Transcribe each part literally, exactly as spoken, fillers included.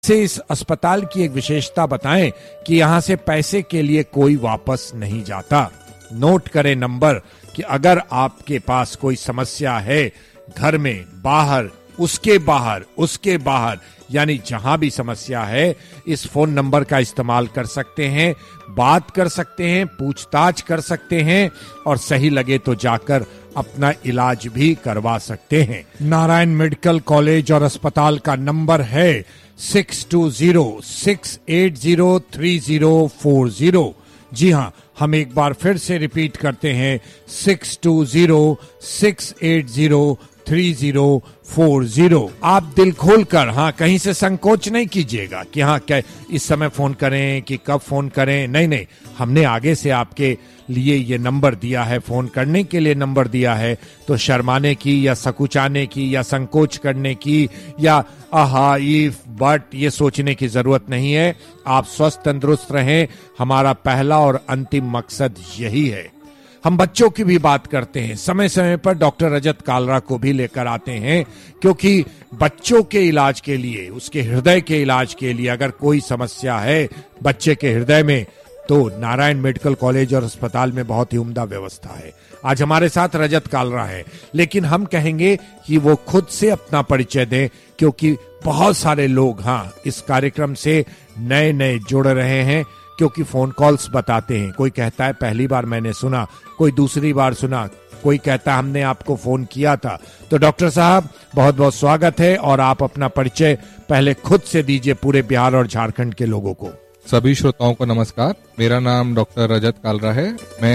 से इस अस्पताल की एक विशेषता बताएं कि यहाँ से पैसे के लिए कोई वापस नहीं जाता। नोट करें नंबर कि अगर आपके पास कोई समस्या है, घर में, बाहर, उसके बाहर, उसके बाहर, यानी जहां भी समस्या है, इस फोन नंबर का इस्तेमाल कर सकते हैं, बात कर सकते हैं, पूछताछ कर सकते हैं और सही लगे तो जाकर अपना इलाज भी करवा सकते हैं। नारायण मेडिकल कॉलेज और अस्पताल का नंबर है six to zero six eight zero three zero four zero. जी हाँ, हम एक बार फिर से रिपीट करते हैं, six to zero six eight zero three zero four zero. आप दिल खोलकर, हाँ, कहीं से संकोच नहीं कीजिएगा कि हाँ क्या इस समय फोन करें कि कब फोन करें। नहीं नहीं, हमने आगे से आपके लिए ये नंबर दिया है, फोन करने के लिए नंबर दिया है, तो शर्माने की या सकुचाने की या संकोच करने की या आहा इफ बट ये सोचने की जरूरत नहीं है। आप स्वस्थ तंदुरुस्त रहें, हमारा पहला और अंतिम मकसद यही है। हम बच्चों की भी बात करते हैं, समय समय पर डॉक्टर रजत कालरा को भी लेकर आते हैं, क्योंकि बच्चों के इलाज के लिए, उसके हृदय के इलाज के लिए अगर कोई समस्या है बच्चे के हृदय में, तो नारायण मेडिकल कॉलेज और अस्पताल में बहुत ही उम्दा व्यवस्था है। आज हमारे साथ रजत कालरा है, लेकिन हम कहेंगे कि वो खुद से अपना परिचय दें, क्योंकि बहुत सारे लोग हाँ इस कार्यक्रम से नए नए जुड़ रहे हैं, क्योंकि फोन कॉल्स बताते हैं। कोई कहता है पहली बार मैंने सुना, कोई दूसरी बार सुना, कोई कहता है हमने आपको फोन किया था। तो डॉक्टर साहब बहुत बहुत स्वागत है, और आप अपना परिचय पहले खुद से दीजिए पूरे बिहार और झारखंड के लोगों को। सभी श्रोताओं को नमस्कार। मेरा नाम डॉक्टर रजत कालरा है। मैं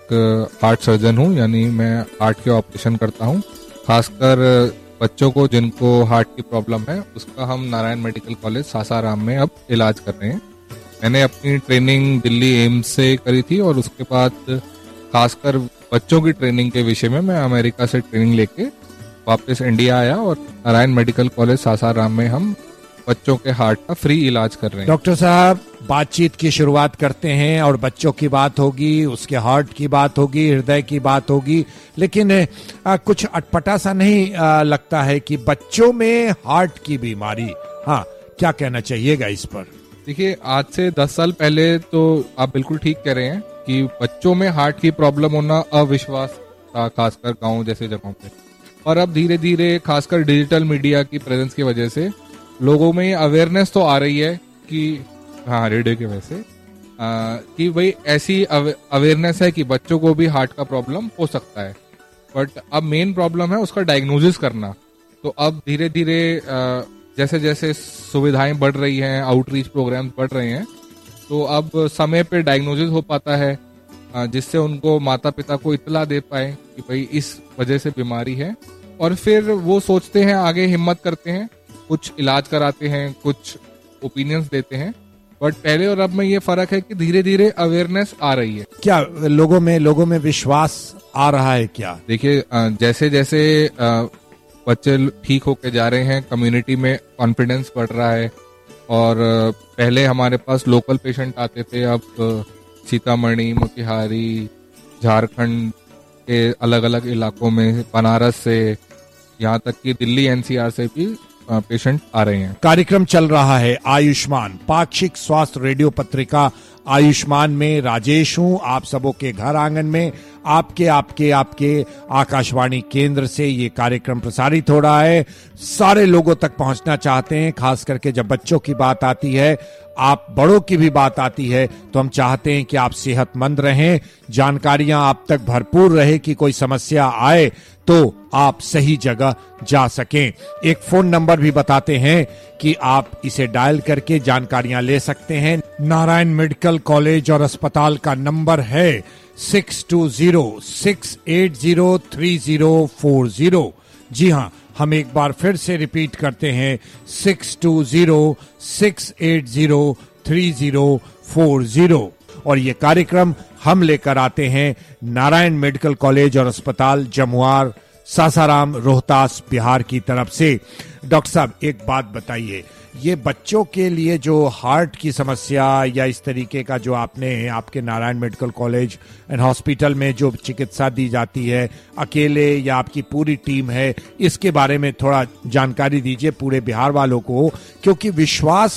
एक हार्ट सर्जन हूँ, यानी मैं हार्ट के ऑपरेशन करता हूँ। खासकर बच्चों को जिनको हार्ट की प्रॉब्लम है, उसका हम नारायण मेडिकल कॉलेज सासाराम में अब इलाज कर रहे हैं। मैंने अपनी ट्रेनिंग दिल्ली एम्स से करी थी, और उसके बाद खासकर बच्चों की ट्रेनिंग के विषय में मैं अमेरिका से ट्रेनिंग लेके वापस इंडिया आया, और नारायण मेडिकल कॉलेज सासाराम में हम बच्चों के हार्ट का फ्री इलाज कर रहे हैं। डॉक्टर साहब, बातचीत की शुरुआत करते हैं, और बच्चों की बात होगी, उसके हार्ट की बात होगी, हृदय की बात होगी, लेकिन आ, कुछ अटपटा सा नहीं आ, लगता है कि बच्चों में हार्ट की बीमारी, हाँ, क्या कहना चाहिएगा इस पर? देखिए, आज से दस साल पहले तो आप बिल्कुल ठीक कह रहे हैं कि बच्चों में हार्ट की प्रॉब्लम होना अविश्वास था, खासकर गांव जैसे जगहों पे। और अब धीरे धीरे खासकर डिजिटल मीडिया की प्रेजेंस की वजह से लोगों में अवेयरनेस तो आ रही है कि हाँ, रेडियो की वजह से आ, कि भाई ऐसी अवेयरनेस है कि बच्चों को भी हार्ट का प्रॉब्लम हो सकता है। बट अब मेन प्रॉब्लम है उसका डायग्नोसिस करना। तो अब धीरे धीरे जैसे जैसे सुविधाएं बढ़ रही हैं, आउटरीच प्रोग्राम्स बढ़ रहे हैं, तो अब समय पे डायग्नोसिस हो पाता है, जिससे उनको माता पिता को इत्तला दे पाए कि भाई इस वजह से बीमारी है, और फिर वो सोचते हैं, आगे हिम्मत करते हैं, कुछ इलाज कराते हैं, कुछ ओपिनियंस देते हैं। बट पहले और अब में ये फर्क है कि धीरे धीरे अवेयरनेस आ रही है। क्या लोगों में लोगों में विश्वास आ रहा है क्या? देखिए, जैसे जैसे बच्चे ठीक होके जा रहे हैं, कम्युनिटी में कॉन्फिडेंस बढ़ रहा है। और पहले हमारे पास लोकल पेशेंट आते थे, अब सीतामढ़ी, मोतिहारी, झारखंड के अलग अलग इलाकों में, बनारस से, यहाँ तक कि दिल्ली एनसीआर से भी पेशेंट आ रहे हैं। कार्यक्रम चल रहा है आयुष्मान, पाक्षिक स्वास्थ्य रेडियो पत्रिका आयुष्मान में राजेश हूं, आप सबों के घर आंगन में, आपके आपके आपके आकाशवाणी केंद्र से ये कार्यक्रम प्रसारित हो रहा है। सारे लोगों तक पहुंचना चाहते हैं, खास करके जब बच्चों की बात आती है, आप बड़ों की भी बात आती है, तो हम चाहते हैं कि आप सेहतमंद रहें, जानकारियां आप तक भरपूर रहे कि कोई समस्या आए तो आप सही जगह जा सकें। एक फोन नंबर भी बताते हैं कि आप इसे डायल करके जानकारियां ले सकते हैं। नारायण मेडिकल कॉलेज और अस्पताल का नंबर है six to zero six eight zero three zero four zero. जी हाँ, हम एक बार फिर से रिपीट करते हैं, six to zero six eight zero three zero four zero. और ये कार्यक्रम हम लेकर आते हैं नारायण मेडिकल कॉलेज और अस्पताल, जमुआर, सासाराम, रोहतास, बिहार की तरफ से। डॉक्टर साहब, एक बात बताइए, ये बच्चों के लिए जो हार्ट की समस्या या इस तरीके का जो आपने आपके Narayan medical college and hospital में जो चिकित्सा दी जाती है, अकेले या आपकी पूरी टीम है, इसके बारे में थोड़ा जानकारी दीजिए पूरे बिहार वालों को, क्योंकि विश्वास